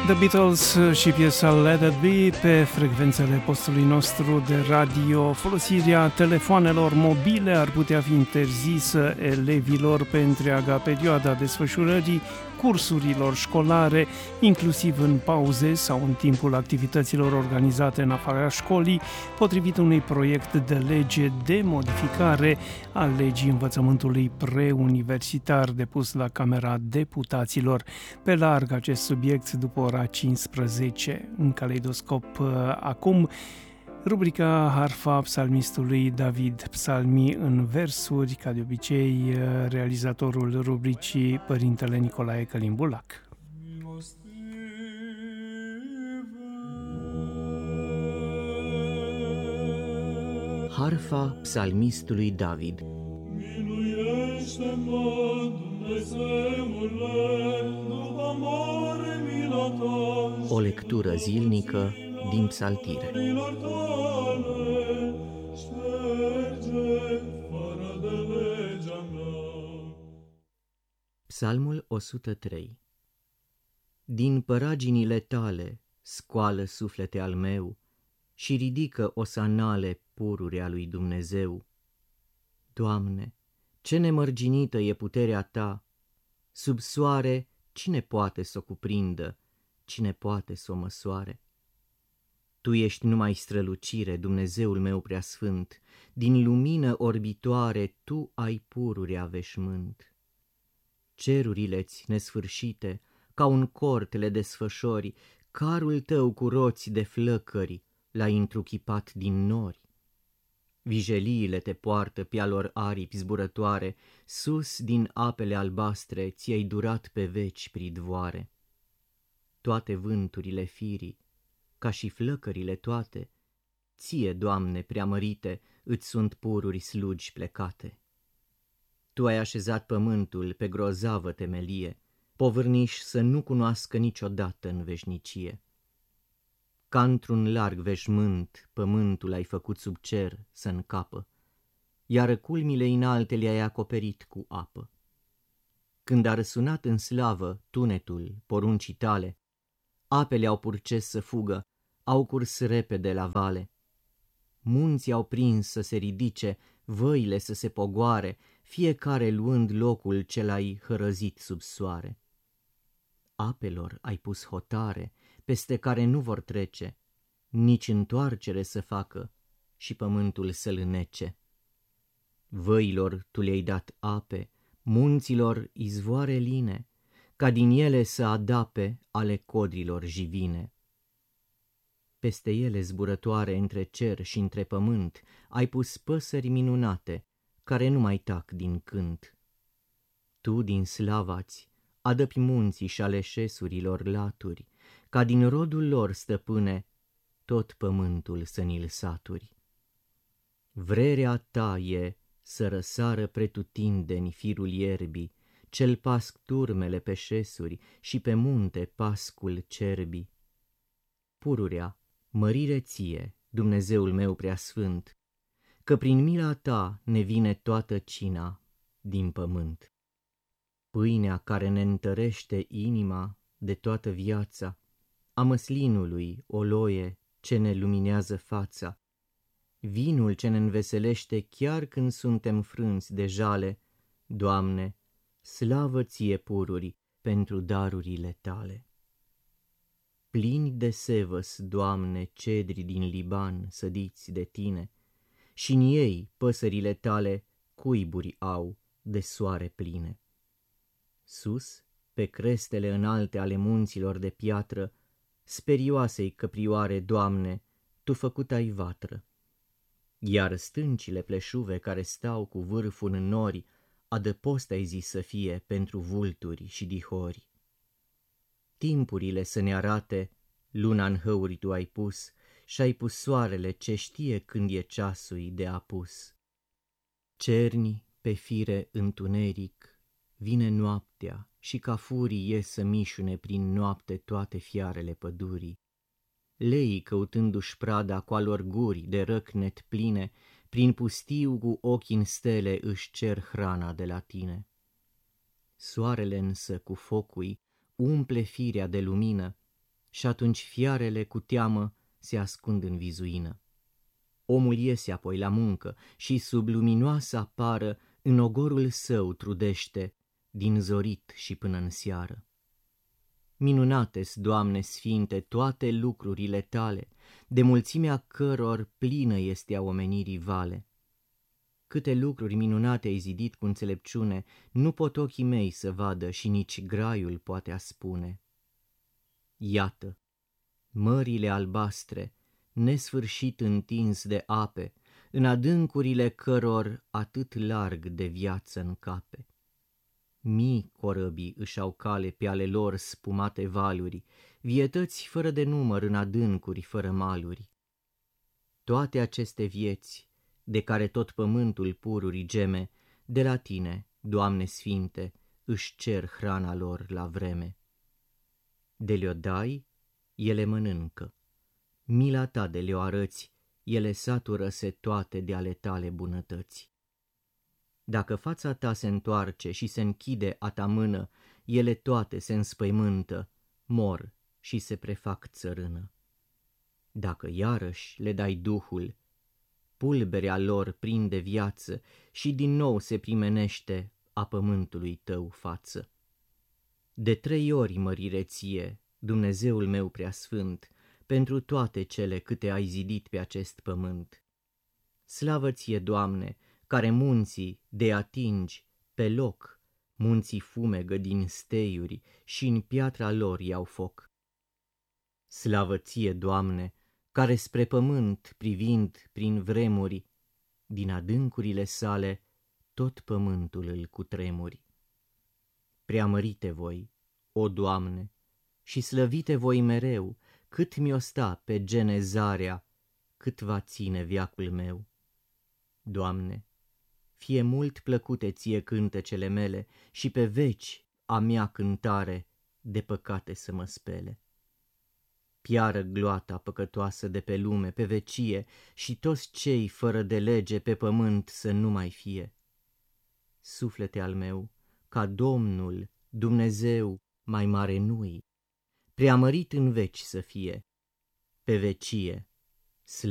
The Beatles și piesa Let It Be pe frecvențele postului nostru de radio. Folosirea telefoanelor mobile ar putea fi interzisă elevilor pe întreaga perioada desfășurării cursurilor școlare, inclusiv în pauze sau în timpul activităților organizate în afara școlii, potrivit unui proiect de lege de modificare a legii învățământului preuniversitar depus la Camera Deputaților. Pe larg acest subiect după ora 15 în Caleidoscop. Acum rubrica Harfa psalmistului David, psalmii în versuri, ca de obicei realizatorul rubricii Părintele Nicolae Călin Bulac. Harfa psalmistului David. Miluiește-mă, Dumnezeule, după mare mila ta. O lectură zilnică din Psaltire. Psalmul 103. Din păraginile tale scoală suflete al meu și ridică osanale pururea lui Dumnezeu. Doamne, ce nemărginită e puterea ta! Sub soare cine poate să o cuprindă, cine poate să o măsoare? Tu ești numai strălucire, Dumnezeul meu preasfânt, din lumină orbitoare tu ai pururea veșmânt. Cerurile-ți nesfârșite, ca un cort le desfășori, carul tău cu roți de flăcări l-ai întruchipat din nori. Vijeliile te poartă pe-a lor aripi zburătoare, sus din apele albastre ți-ai durat pe veci pridvoare. Toate vânturile firii, ca și flăcările toate, ție, Doamne, preamărite, îți sunt pururi slugi plecate. Tu ai așezat pământul pe grozavă temelie, povârniși să nu cunoască niciodată în veșnicie. Ca într-un larg veșmânt, pământul ai făcut sub cer să încapă, iar culmile înalte le-ai acoperit cu apă. Când a răsunat în slavă tunetul poruncii tale, apele au purces să fugă, au curs repede la vale. Munții au prins să se ridice, văile să se pogoare, fiecare luând locul ce l-ai hărăzit sub soare. Apelor ai pus hotare, peste care nu vor trece, nici întoarcere să facă și pământul să-l înnece. Văilor tu le-ai dat ape, munților izvoare line, ca din ele să adape ale codrilor jivine. Peste ele zburătoare între cer și între pământ ai pus păsări minunate, care nu mai tac din cânt. Tu din slava-ți adăpi munții și ale șesurilor laturi, ca din rodul lor, stăpâne, tot pământul să ni-l saturi. Vrerea ta e să răsară pretutindeni firul ierbii, cel pasc turmele pe șesuri și pe munte pascul cerbii. Pururea, mărire ție, Dumnezeul meu preasfânt, că prin mila ta ne vine toată cina din pământ. Pâinea care ne întărește inima de toată viața, a măslinului o loie ce ne luminează fața, vinul ce ne înveselește chiar când suntem frânți de jale, Doamne, slavă ție pururi pentru darurile tale. Plini de sevăs, Doamne, cedri din Liban sădiți de tine, și-n ei păsările tale cuiburi au de soare pline. Sus, pe crestele înalte ale munților de piatră, sperioasei căprioare, Doamne, tu făcut ai vatră. Iar stâncile pleșuve care stau cu vârful în nori, adăpost ai zis să fie pentru vulturi și dihori. Timpurile să ne arate, luna-n hăuri tu ai pus, și-ai pus soarele ce știe când e ceasul de apus. Cerni pe fire întuneric, vine noaptea și ca furii ies să mișune prin noapte toate fiarele pădurii. Leii căutându-și prada cu alor guri de răcnet pline, prin pustiu cu ochii în stele își cer hrana de la tine. Soarele însă cu focui umple firea de lumină, și atunci fiarele cu teamă se ascund în vizuină. Omul iese apoi la muncă și sub luminoasa pară în ogorul său trudește, din zorit și până în seară. Minunate-s, Doamne sfinte, toate lucrurile tale, de mulțimea căror plină este a omenirii vale. Câte lucruri minunate ai zidit cu înțelepciune, nu pot ochii mei să vadă și nici graiul poate a spune. Iată, mările albastre, nesfârșit întins de ape, în adâncurile căror atât larg de viață încape. Mii corăbii își au cale pe ale lor spumate valuri, vietăți fără de număr în adâncuri fără maluri. Toate aceste vieți, de care tot pământul pururi geme, de la tine, Doamne sfinte, își cer hrana lor la vreme. De le-o dai, ele mănâncă. Mila ta de le-o arăți, ele satură-se toate de ale tale bunătăți. Dacă fața ta se întoarce și se închide a ta mână, ele toate se înspăimântă, mor și se prefac țărână. Dacă iarăși le dai Duhul, pulberea lor prinde viață și din nou se primenește a pământului tău față. De 3 ori mărire ție, Dumnezeul meu preasfânt, pentru toate cele câte ai zidit pe acest pământ. Slavă ție, Doamne, care munții de atingi pe loc, munții fumegă din steiuri și în piatra lor iau foc. Slavă ție, Doamne, care spre pământ privind prin vremuri, din adâncurile sale tot pământul îl cutremuri. Preamărite voi, o Doamne, și slăvite voi mereu, cât mi-o sta pe gene zarea, cât va ține veacul meu. Doamne, fie mult plăcute ție cântecele mele și pe veci a mea cântare de păcate să mă spele. Piară gloata păcătoasă de pe lume, pe vecie, și toți cei fără de lege pe pământ să nu mai fie. Suflete al meu, ca Domnul, Dumnezeu, mai mare nu-i, preamărit în veci să fie, pe vecie